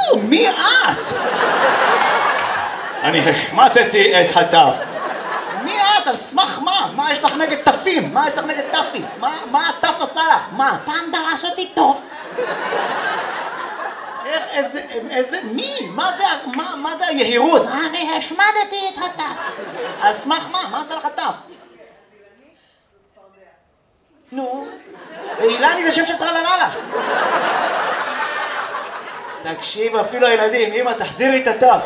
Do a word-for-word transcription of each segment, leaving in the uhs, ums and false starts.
נו, מי את? אני השמטתי את הטף. מי את? על סמך מה? מה יש לך נגד טפים? מה יש לך נגד טפים? מה הטף עשה לך? מה? פעם דרס אותי טוב. איך, איזה, איזה, מי? מה זה, מה, מה זה היהירות? אני השמדתי את הטף. על סמך מה? מה עשה לך טף? נו, אילני זה שם של טרלללה. תקשיב, אפילו הילדים, אמא, תחזירי את הטף.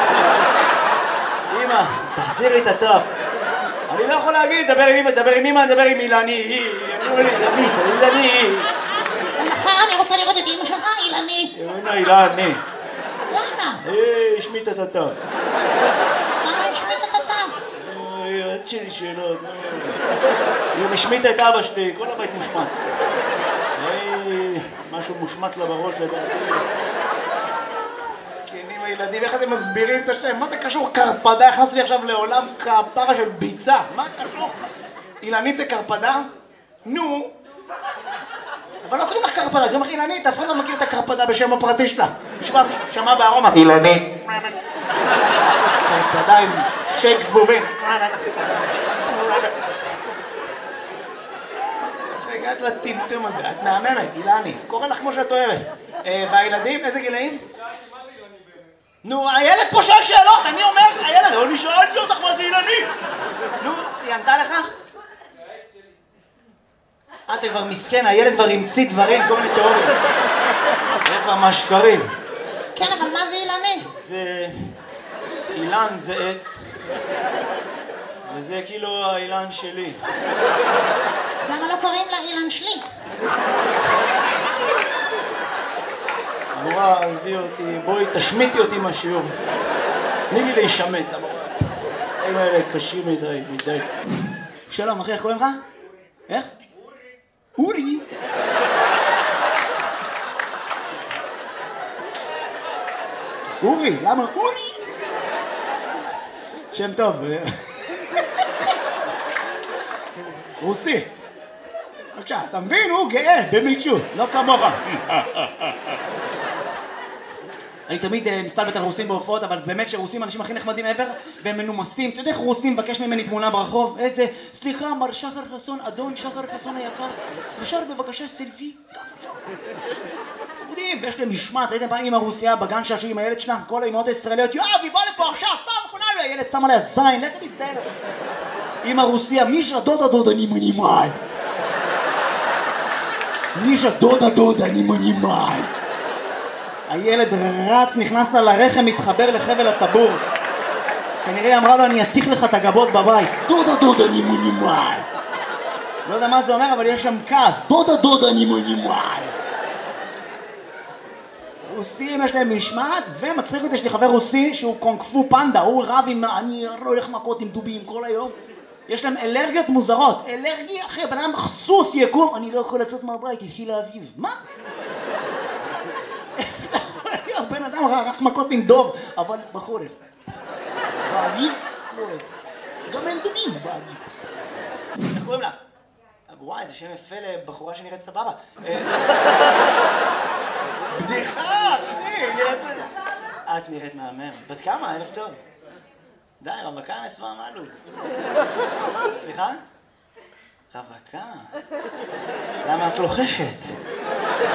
אמא, תחזירי את הטף. אני לא יכול להגיד, דבר עם אמא, דבר עם אמא, דבר עם אילני. אילני, אילני. מחר אני רוצה לראות את אמא שלך, אילנית. הנה, אילני. למה? היי, השמיט את הטף. למה השמיט את הטף? אוי, אז שלי שאלות. היא משמיטה את אבא שלי, כל הבית מושמט. היי, משהו מושמט לה בראש לדעתי. זקנים הילדים, איך אתם מסבירים את השם? מה זה קשור קרפדה? הכנסתי לי עכשיו לעולם כפרה של ביצה. מה קשור? אילנית זה קרפדה? נו. אבל לא קוראים לך קרפדה, קוראים לך אילנית, אף אחד לא מכיר את הקרפדה בשם הפרטי שלה. נשמע, שמע בארומה. אילנית. קרפדה עם שייק זבובים. איך הגעת לטמטום הזה? את מהממת, אילני. קורא לך כמו שאת אוהבת. והילדים, איזה גילאים? נו, הילד פה שואל שאלות, אני אומר, הילד, אני שאלתי אותך מה זה אילני. נו, היא ענתה לך? אתה כבר מסכן, הילד כבר המציא דברים, כל מיני תיאוריות. הילד כבר משקרים. כן, אבל מה זה אילני? זה... אילן זה עץ. וזה כאילו האילן שלי. אז למה לא קוראים לה אילן שלי? המורה, עזבי אותי, בואי תשמיטי אותי מהשיעור. תני לי להישמט, המורה. הם האלה קשים מדי, מדי. שלום, אחי, איך קוראים לך? איך? אורי. אורי, למה? אורי. שם טוב. רוסי. בבקשה, אתה מבין? הוא גאה במישהו, לא כמוך. אני תמיד מסתלבט על רוסים בהופעות, אבל באמת שרוסים אנשים הכי נחמדים ever, והם מנומסים. אתה יודע איך רוסים מבקש ממני תמונה ברחוב? איזה, סליחה, מר שחר חסון, אדון שחר חסון היקר, אפשר בבקשה סלפי? חמודים, ויש להם משמעת, ראיתם פעם אמא רוסיה בגן שעשו עם הילד שלה? כל האמהות הישראליות, יואב, היא באה לפה עכשיו, פעם אחרונה, הילד שם עליה זין, לך להזדהן. אמא רוסיה, מישה דודה דודה נימנימאי. מישה דודה דודה נימנימאי. הילד רץ, נכנס לה לרחם, מתחבר לחבל הטבור. כנראה אמרה לו, אני אתיך לך את הגבות בבית. דודה דודה נימנימאי. לא יודע מה זה אומר, אבל יש שם כעס. דודה דודה נימנימאי. רוסים יש להם משמעת, ומצחיק אותי, יש לי חבר רוסי שהוא קונג-פו פנדה, הוא רב עם, אני לא הולך מכות עם דובים כל היום. יש להם אלרגיות מוזרות. אלרגיה, אחי, בן אדם סוס יקום, אני לא יכול לצאת מהבית, התחיל לאביב. מה? בן אדם רק מכות עם דוב, אבל בחורף. באביב? לא אוהב. גם אין דובים באביב. איך קוראים לך? וואי, זה שם יפה לבחורה שנראית סבבה. בדיחה, אחי, נראית... את נראית מהמם. בת כמה? ערב טוב. די, רווקה נשואה מהלוז. סליחה? רווקה? למה את לוחשת?